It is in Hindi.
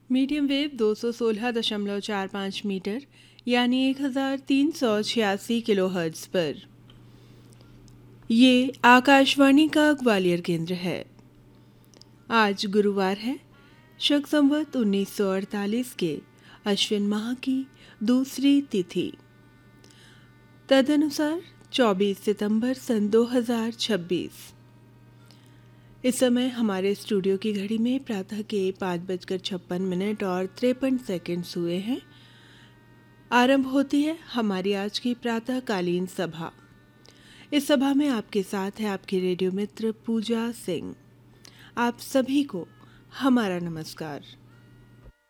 मीडियम वेव 216.45 मीटर यानी 1386 किलोहर्ट्ज़ पर। ये आकाशवाणी का ग्वालियर केंद्र है। आज गुरुवार है, शक संवत 1948 के अश्विन माह की दूसरी तिथि, तदनुसार 24 सितंबर सन 2026। इस समय हमारे स्टूडियो की घड़ी में प्रातः के 5:56 और 53 सेकंड्स हुए हैं। आरंभ होती है हमारी आज की प्रातःकालीन सभा। इस सभा में आपके साथ है आपकी रेडियो मित्र पूजा सिंह। आप सभी को हमारा नमस्कार।